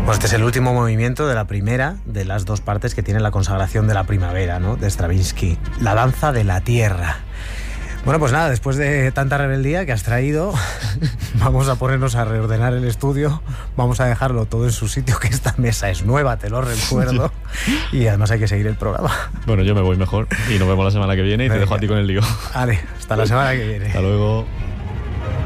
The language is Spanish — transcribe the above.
Pues este es el último movimiento de la primera de las dos partes que tiene la consagración de la primavera, ¿no?, de Stravinsky, la danza de la tierra. Bueno, pues nada, después de tanta rebeldía que has traído, vamos a ponernos a reordenar el estudio, vamos a dejarlo todo en su sitio, que esta mesa es nueva, te lo recuerdo, y además hay que seguir el programa. Bueno, yo me voy mejor y nos vemos la semana que viene y te dejo a ti con el lío. Vale, hasta la semana que viene. Hasta luego.